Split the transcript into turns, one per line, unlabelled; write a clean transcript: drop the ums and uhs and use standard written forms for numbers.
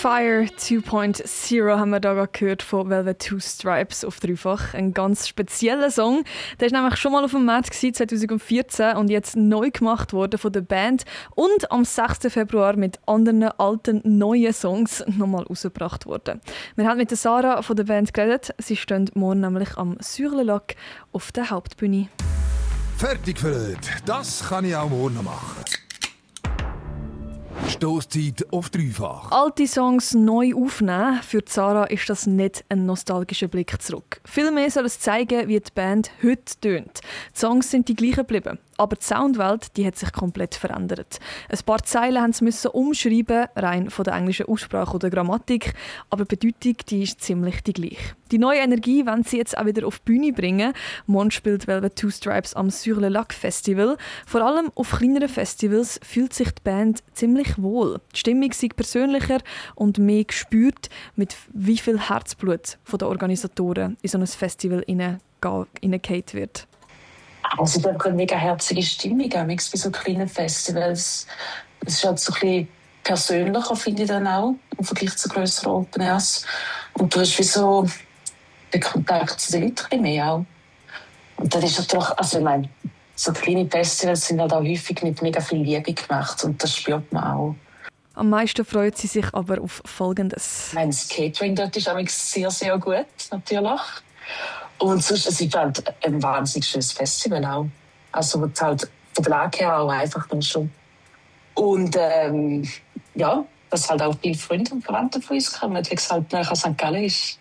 Fire 2.0 haben wir da gerade gehört von Velvet Two Stripes auf dreifach. Ein ganz spezieller Song. Der war nämlich schon mal auf dem Markt 2014 und jetzt neu gemacht worden von der Band und am 6. Februar mit anderen alten, neuen Songs nochmal rausgebracht worden. Wir haben mit der Sarah von der Band geredet. Sie stehen morgen nämlich am Sur le Lac auf der Hauptbühne.
Fertig für heute. Das kann ich auch morgen noch machen. Stosszeit auf dreifach.
Alte Songs neu aufnehmen, für Sarah ist das nicht ein nostalgischer Blick zurück. Vielmehr soll es zeigen, wie die Band heute tönt. Die Songs sind die gleichen geblieben, aber die Soundwelt die hat sich komplett verändert. Ein paar Zeilen mussten sie umschreiben, rein von der englischen Aussprache oder Grammatik, aber die Bedeutung die ist ziemlich die gleiche. Die neue Energie wollen sie jetzt auch wieder auf die Bühne bringen. Morgen spielt Velvet Two Stripes am Sur le Lac Festival. Vor allem auf kleineren Festivals fühlt sich die Band ziemlich wohl. Die Stimmung ist persönlicher und mehr gespürt, mit wie viel Herzblut von den Organisatoren in so ein Festival hineingehauen wird.
Also ich glaube, eine mega herzige Stimmung, auch bei so kleinen Festivals. Es ist halt so ein bisschen persönlicher, finde ich dann auch, im Vergleich zu grösseren Open Airs. Und du hast wie so den Kontakt zu den Leuten mehr auch. Und dann ist natürlich, also ich meine, so kleine Festivals sind halt auch häufig mit mega viel Liebe gemacht und das spürt man auch.
Am meisten freut sie sich aber auf Folgendes.
Ich meine, das Catering dort ist auch sehr, sehr gut, natürlich. Und sonst, es ist halt ein wahnsinnig schönes Festival auch. Also halt von der Lage her auch einfach dann schon. Und ja, dass halt auch viele Freunde und Verwandte von uns kommen, weil es halt nach St. Gallen ist.